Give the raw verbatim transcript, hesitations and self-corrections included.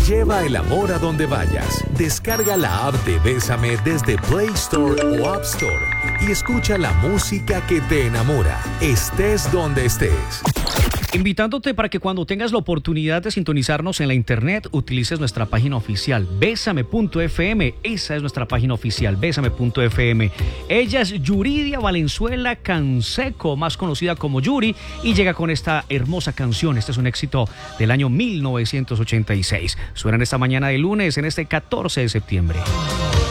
Lleva el amor a donde vayas. Descarga la app de Bésame desde Play Store o App Store y escucha la música que te enamora, estés donde estés. Invitándote para que cuando tengas la oportunidad de sintonizarnos en la internet, utilices nuestra página oficial, bésame punto efe eme. Esa es nuestra página oficial, bésame punto efe eme. Ella es Yuridia Valenzuela Canseco, más conocida como Yuri, y llega con esta hermosa canción. Este es un éxito del año mil novecientos ochenta y seis. Suenan esta mañana de lunes, en este catorce de septiembre.